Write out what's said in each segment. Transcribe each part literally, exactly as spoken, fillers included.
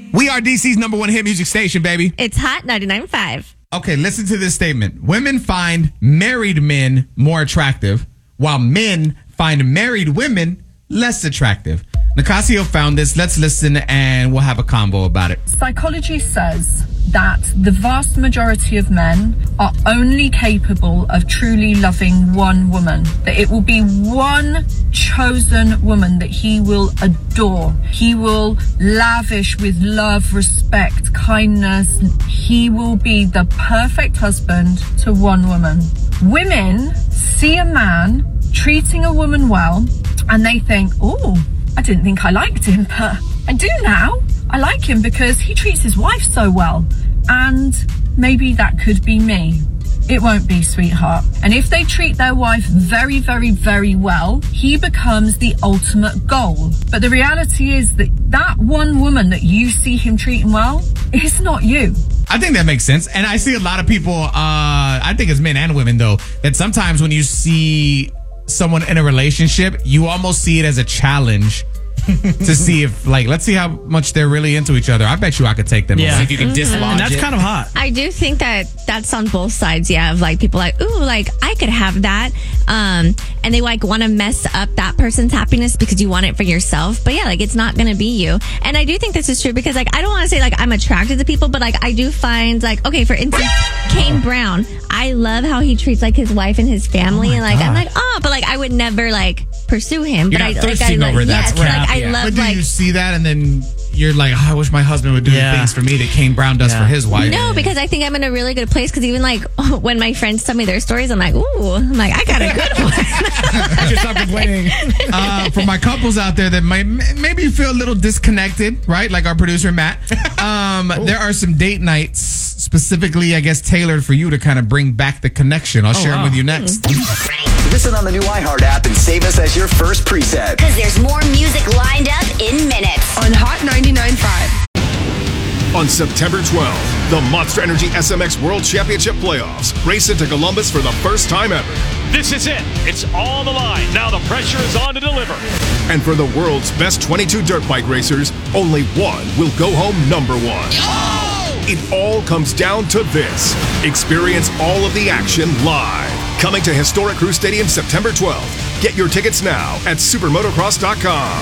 We are D C's number one hit music station, baby. It's Hot ninety-nine point five. Okay, listen to this statement. Women find married men more attractive, while men find married women less attractive. Nicasio found this. Let's listen and we'll have a combo about it. Psychology says that the vast majority of men are only capable of truly loving one woman. That it will be one chosen woman that he will adore. He will lavish with love, respect, kindness. He will be the perfect husband to one woman. Women see a man treating a woman well and they think, oh, I didn't think I liked him, but I do now. I like him because he treats his wife so well. And maybe that could be me. It won't be, sweetheart. And if they treat their wife very, very, very well, he becomes the ultimate goal. But the reality is that that one woman that you see him treating well is not you. I think that makes sense. And I see a lot of people, uh, I think it's men and women, though, that sometimes when you see someone in a relationship, you almost see it as a challenge to see if, like, let's see how much they're really into each other. I bet you I could take them. Yeah. See if you can dislodge And that's it. kind of hot. I do think that that's on both sides, yeah, of like people like, ooh, like I could have that. Um, and they like want to mess up that person's happiness because you want it for yourself. But yeah, like it's not going to be you. And I do think this is true because like I don't want to say like I'm attracted to people, but like I do find like, okay, for instance, Kane Brown, I love how he treats like his wife and his family. Oh and like, God. I'm like, oh, but like I would never like pursue him. You're but not I like I thirsting like, over that yes, crap. like I Yeah. love But do like you see that and then you're like, oh, I wish my husband would do Yeah. the things for me that Kane Brown does Yeah. for his wife. No, because I think I'm in a really good place. Because even like when my friends tell me their stories, I'm like, ooh, I'm like, I got a good one. Just stop complaining. Uh, for my couples out there that might maybe feel a little disconnected, right? Like our producer Matt. Um, there are some date nights specifically, I guess, tailored for you to kind of bring back the connection. I'll share wow. them with you next. Listen on the new iHeart app and save us as your first preset. Because there's more music lined up in minutes. On Hot ninety-nine point five. On September twelfth, the Monster Energy S M X World Championship Playoffs race into Columbus for the first time ever. This is it. It's on the line. Now the pressure is on to deliver. And for the world's best twenty-two dirt bike racers, only one will go home number one. It all comes down to this. Experience all of the action live. Coming to Historic Crew Stadium September twelfth. Get your tickets now at supermotocross dot com.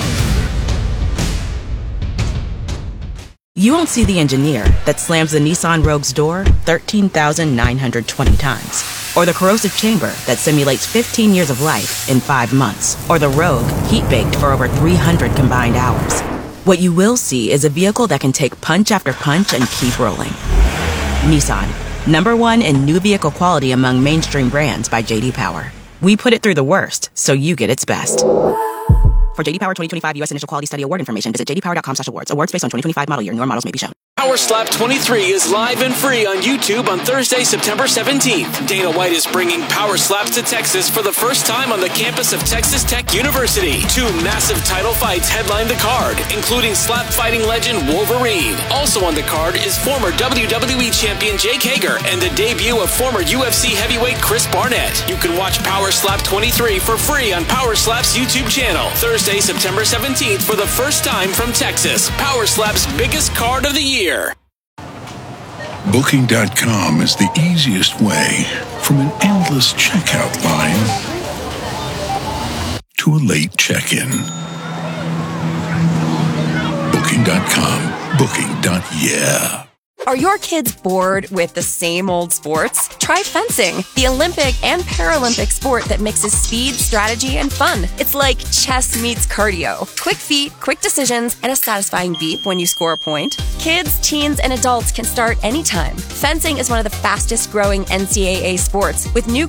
You won't see the engineer that slams the Nissan Rogue's door thirteen thousand nine hundred twenty times. Or the corrosive chamber that simulates fifteen years of life in five months. Or the Rogue heat-baked for over three hundred combined hours. What you will see is a vehicle that can take punch after punch and keep rolling. Nissan, number one in new vehicle quality among mainstream brands by J D Power. We put it through the worst, so you get its best. For J D Power twenty twenty-five U S Initial Quality Study Award information, visit j d power dot com slash awards. Awards based on twenty twenty-five model year. Newer models may be shown. Power Slap twenty-three is live and free on YouTube on Thursday, September seventeenth. Dana White is bringing Power Slaps to Texas for the first time on the campus of Texas Tech University. Two massive title fights headline the card, including slap fighting legend Wolverine. Also on the card is former W W E champion Jake Hager and the debut of former U F C heavyweight Chris Barnett. You can watch Power Slap twenty-three for free on Power Slap's YouTube channel. Thursday, September seventeenth for the first time from Texas. Power Slap's biggest card of the year. Booking dot com is the easiest way from an endless checkout line to a late check-in. Booking dot com. Booking. Yeah. Are your kids bored with the same old sports? Try fencing, the Olympic and Paralympic sport that mixes speed, strategy, and fun. It's like chess meets cardio. Quick feet, quick decisions, and a satisfying beep when you score a point. Kids, teens, and adults can start anytime. Fencing is one of the fastest growing N C double A sports with new